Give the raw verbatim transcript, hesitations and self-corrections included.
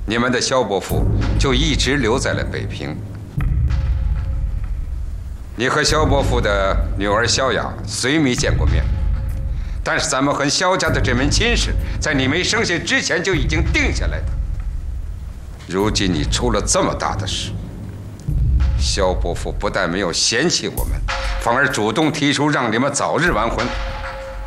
你们的萧伯父就一直留在了北平。你和萧伯父的女儿萧雅虽没见过面，但是咱们和萧家的这门亲事，在你没生下之前就已经定下来的。如今你出了这么大的事，萧伯父不但没有嫌弃我们，反而主动提出让你们早日完婚。